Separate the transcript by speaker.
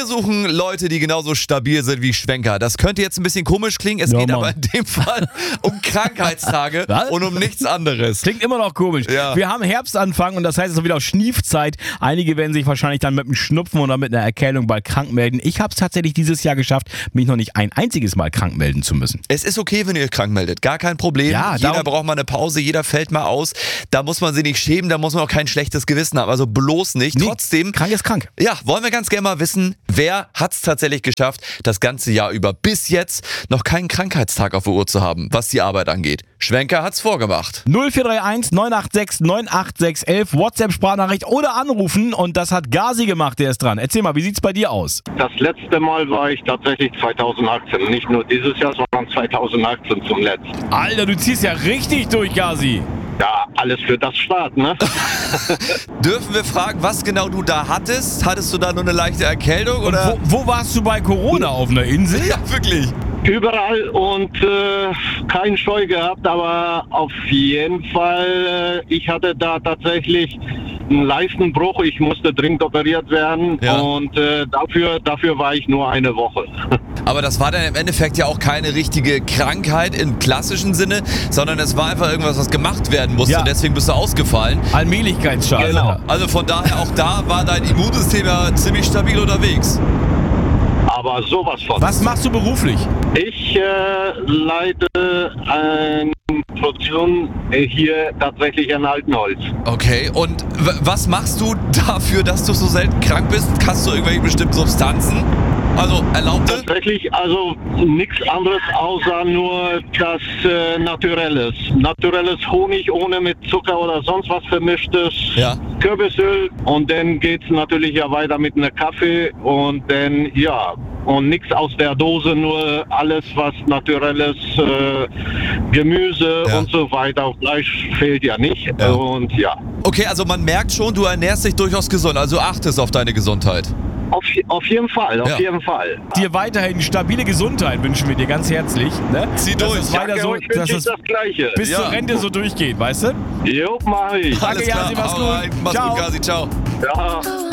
Speaker 1: suchen Leute, die genauso stabil sind wie Schwenker. Das könnte jetzt ein bisschen komisch klingen, es geht aber in dem Fall um Krankheitstage und um nichts anderes.
Speaker 2: Klingt immer noch komisch.
Speaker 1: Ja.
Speaker 2: Wir haben Herbstanfang und das heißt, es ist wieder auf Schniefzeit. Einige werden sich wahrscheinlich dann mit einem Schnupfen oder mit einer Erkältung bald krank melden. Ich habe es tatsächlich dieses Jahr geschafft, mich noch nicht ein einziges Mal krank melden zu müssen.
Speaker 1: Es ist okay, wenn ihr euch krank meldet. Gar kein Problem.
Speaker 2: Ja,
Speaker 1: jeder braucht mal eine Pause, jeder fällt mal aus. Da muss man sich nicht schämen, da muss man auch kein schlechtes Gewissen haben. Also bloß nicht.
Speaker 2: Nee,
Speaker 1: Trotzdem,
Speaker 2: krank ist krank.
Speaker 1: ja, wollen wir ganz gerne mal wissen, wer hat es tatsächlich geschafft, das ganze Jahr über bis jetzt noch keinen Krankheitstag auf der Uhr zu haben, was die Arbeit angeht. Schwenker hat's vorgemacht.
Speaker 2: 0431 986 98611 WhatsApp-Sprachnachricht oder anrufen und das hat Gazi gemacht, der ist dran. Erzähl mal, wie sieht's bei dir aus?
Speaker 3: Das letzte Mal war ich tatsächlich 2018. Nicht nur dieses Jahr, sondern 2018 zum letzten.
Speaker 2: Alter, du ziehst ja richtig durch, Gazi.
Speaker 3: Ja, alles für das Start, ne?
Speaker 1: Dürfen wir fragen, was genau du da hattest? Hattest du da nur eine leichte Erkältung? Oder?
Speaker 2: Wo warst du bei Corona? Auf einer Insel?
Speaker 1: Ja, wirklich.
Speaker 3: Überall und keinen Scheu gehabt, aber auf jeden Fall, ich hatte da tatsächlich einen Leistenbruch. Ich musste dringend operiert werden und dafür war ich nur eine Woche.
Speaker 1: Aber das war dann im Endeffekt ja auch keine richtige Krankheit im klassischen Sinne, sondern es war einfach irgendwas, was gemacht werden musste und deswegen bist du ausgefallen.
Speaker 2: Allmählichkeitsschaden.
Speaker 3: Genau.
Speaker 1: Also von daher, auch da war dein Immunsystem ja ziemlich stabil unterwegs.
Speaker 3: Aber sowas von.
Speaker 2: Was machst du beruflich?
Speaker 3: Ich leite eine Produktion hier tatsächlich in Altenholz.
Speaker 1: Okay, und was machst du dafür, dass du so selten krank bist? Hast du irgendwelche bestimmten Substanzen? Also erlaubte?
Speaker 3: Tatsächlich, also nichts anderes außer nur das Naturelles. Naturelles Honig ohne mit Zucker oder sonst was vermischtes.
Speaker 1: Ja.
Speaker 3: Kürbisöl und dann geht's natürlich ja weiter mit einer Kaffee und dann und nichts aus der Dose, nur alles was naturelles, Gemüse und so weiter. Fleisch fehlt ja nicht und
Speaker 1: Okay, also man merkt schon, du ernährst dich durchaus gesund, also achtest auf deine Gesundheit.
Speaker 3: Auf jeden Fall, auf jeden Fall.
Speaker 2: Dir weiterhin stabile Gesundheit wünschen wir dir ganz herzlich. Ne?
Speaker 1: Zieh durch.
Speaker 2: Dass es weiter so,
Speaker 3: euch wünsche ich das Gleiche.
Speaker 2: bis zur Rente so durchgeht, weißt du?
Speaker 3: Jo, mach ich.
Speaker 2: Danke,
Speaker 1: Alles klar,
Speaker 2: Gazi, mach's
Speaker 1: hau
Speaker 2: gut.
Speaker 1: rein. Mach's
Speaker 2: Ciao.
Speaker 1: gut, Gazi, ciao.
Speaker 3: Ja.